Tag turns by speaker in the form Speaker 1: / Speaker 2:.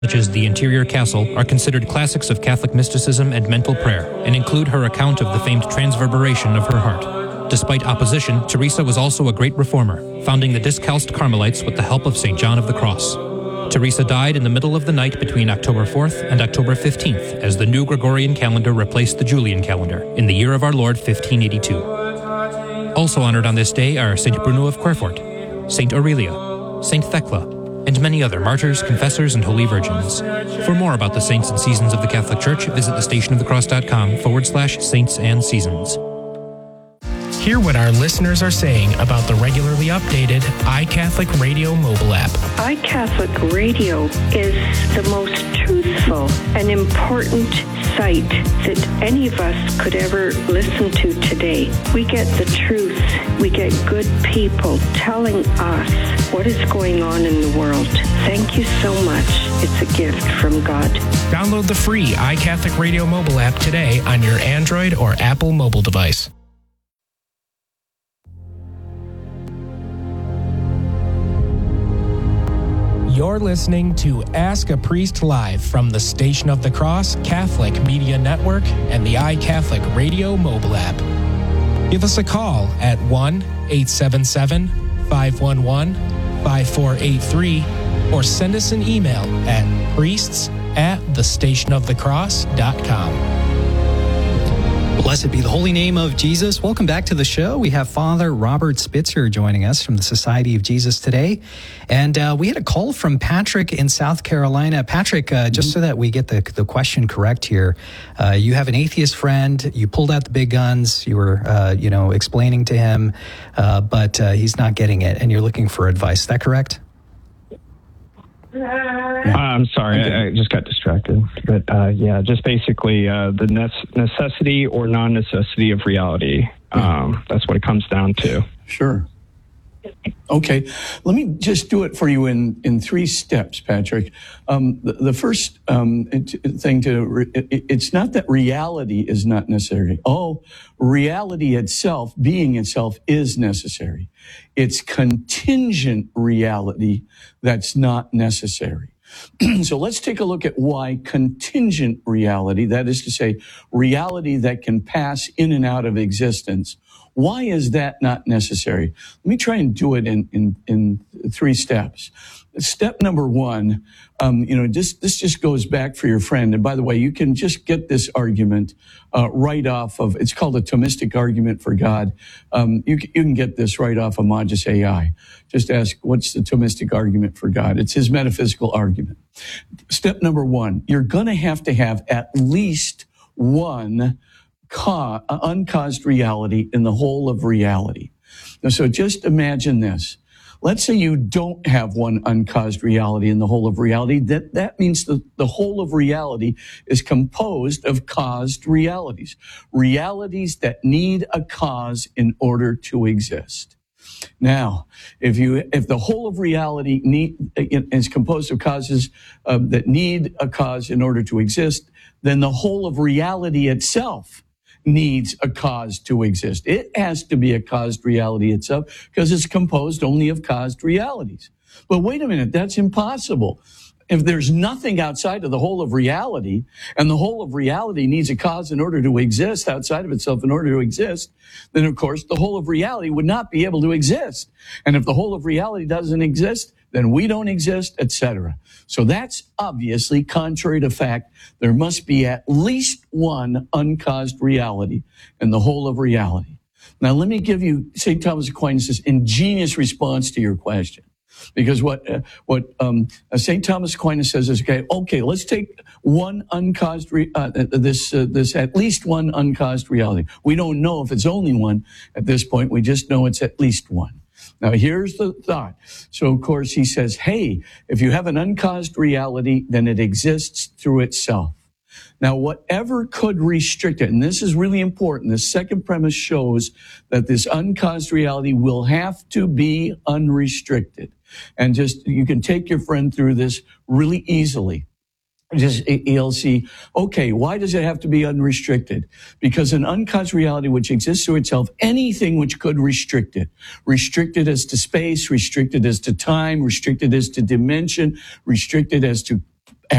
Speaker 1: such as The Interior Castle, are considered classics of Catholic mysticism and mental prayer, and include her account of the famed transverberation of her heart. Despite opposition, Teresa was also a great reformer, founding the Discalced Carmelites with the help of St. John of the Cross. Teresa died in the middle of the night between October 4th and October 15th, as the new Gregorian calendar replaced the Julian calendar, in the year of our Lord 1582. Also honored on this day are St. Bruno of Querfurt, St. Aurelia, St. Thecla, and many other martyrs, confessors, and holy virgins. For more about the saints and seasons of the Catholic Church, visit thestationofthecross.com/saints and seasons.
Speaker 2: Hear what our listeners are saying about the regularly updated iCatholic Radio mobile app.
Speaker 3: iCatholic Radio is the most truthful and important site that any of us could ever listen to today. We get the truth. We get good people telling us what is going on in the world. Thank you so much. It's a gift from God.
Speaker 2: Download the free iCatholic Radio mobile app today on your Android or Apple mobile device. You're listening to Ask a Priest Live from the Station of the Cross Catholic Media Network and the iCatholic Radio mobile app. Give us a call at 1-877-511-5483 or send us an email at priests@thestationofthecross.com.
Speaker 4: Blessed be the holy name of Jesus. Welcome back to the show. We have Father Robert Spitzer joining us from the Society of Jesus today. And we had a call from Patrick in South Carolina. Patrick, just so that we get the question correct here, you have an atheist friend. You pulled out the big guns. You were, explaining to him, but he's not getting it, and you're looking for advice. Is that correct?
Speaker 5: I'm sorry, I just got distracted. But just basically the necessity or non-necessity of reality. That's what it comes down to.
Speaker 6: Sure. Okay, let me just do it for you in 3 steps, Patrick. The first thing it's not that reality is not necessary. Reality itself, being itself, is necessary. It's contingent reality that's not necessary. So let's take a look at why contingent reality, that is to say, reality that can pass in and out of existence, why is that not necessary? Let me try and do it in 3 steps. Step number 1, this just goes back for your friend. And by the way, you can just get this argument right off of, it's called a Thomistic argument for God. You can get this right off of Magis AI. Just ask, what's the Thomistic argument for God? It's his metaphysical argument. Step number 1, you're going to have at least one uncaused reality in the whole of reality. So just imagine this. Let's say you don't have one uncaused reality in the whole of reality. That means the whole of reality is composed of caused realities. Realities that need a cause in order to exist. Now, if the whole of reality is composed of causes that need a cause in order to exist, then the whole of reality itself needs a cause to exist. It has to be a caused reality itself because it's composed only of caused realities. But wait a minute, that's impossible. If there's nothing outside of the whole of reality, and the whole of reality needs a cause in order to exist outside of itself in order to exist, then of course the whole of reality would not be able to exist. And if the whole of reality doesn't exist, then we don't exist, etc. So that's obviously contrary to fact. There must be at least one uncaused reality in the whole of reality. Now let me give you St. Thomas Aquinas' ingenious response to your question. Because what St. Thomas Aquinas says is, okay, let's take one uncaused, this at least one uncaused reality. We don't know if it's only one at this point. We just know it's at least one. Now, here's the thought. So, of course, he says, hey, if you have an uncaused reality, then it exists through itself. Now, whatever could restrict it, and this is really important, the second premise shows that this uncaused reality will have to be unrestricted. And you can take your friend through this really easily. He'll see, okay, why does it have to be unrestricted? Because an uncaused reality which exists through itself, anything which could restrict it as to space, restricted as to time, restricted as to dimension, restricted as to